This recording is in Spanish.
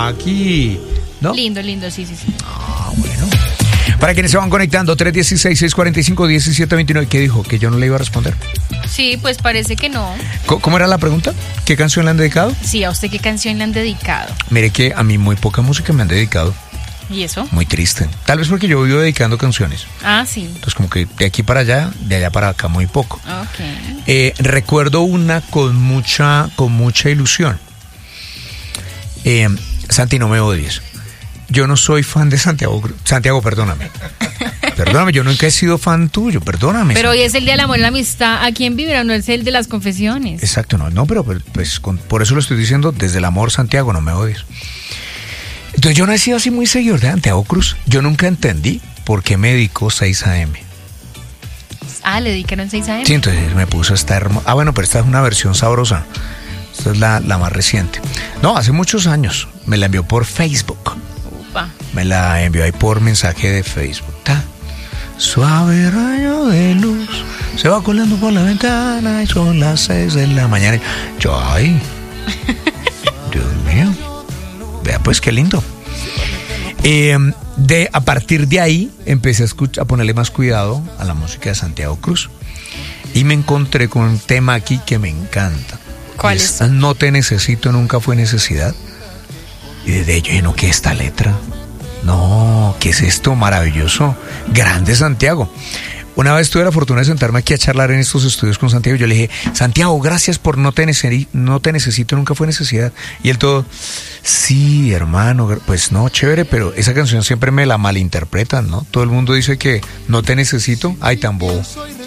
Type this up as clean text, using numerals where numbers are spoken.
Maki, ¿no? Lindo, sí. Ah, bueno. Para quienes se van conectando, 316-645-1729. ¿Qué dijo? ¿Que yo no le iba a responder? Sí, pues parece que no. ¿Cómo era la pregunta? ¿Qué canción le han dedicado? Sí, ¿a usted qué canción le han dedicado? Mire que a mí muy poca música me han dedicado. ¿Y eso? Muy triste. Tal vez porque yo vivo dedicando canciones. Ah, sí. Entonces como que de aquí para allá, de allá para acá muy poco. Ok. Recuerdo una con mucha ilusión. Santi, no me odies. Yo no soy fan de Santiago. Santiago, perdóname. Perdóname, yo nunca he sido fan tuyo, perdóname. Pero Santiago. hoy es el día del amor y la amistad. Aquí en Vibra no es el de las confesiones. Exacto, no, pero pues por eso lo estoy diciendo desde el amor, Santiago, no me odies. Entonces yo no he sido así muy seguidor de Santiago Cruz. Yo nunca entendí por qué me dedicó 6 AM. Ah, le dedicaron 6 AM. Sí, entonces me puso esta hermosa. Ah, bueno, pero esta es una versión sabrosa. Esta es la más reciente. No, hace muchos años. Me la envió por Facebook. Upa. Me la envió ahí por mensaje de Facebook. Suave rayo de luz se va colando por la ventana y son las 6 de la mañana. Yo, ay, Dios mío. Vea pues qué lindo. A partir de ahí empecé a ponerle más cuidado a la música de Santiago Cruz. Y me encontré con un tema aquí que me encanta. ¿Cuál es? No te necesito, nunca fue necesidad. Y desde ello, no, ¿qué es esta letra? No, ¿qué es esto? Maravilloso. Grande Santiago. Una vez tuve la fortuna de sentarme aquí a charlar en estos estudios con Santiago. Yo le dije, Santiago, gracias por no te necesito, nunca fue necesidad. Y él todo, sí, hermano, pues no, chévere, pero esa canción siempre me la malinterpretan, ¿no? Todo el mundo dice que no te necesito. Ay, tan bobo.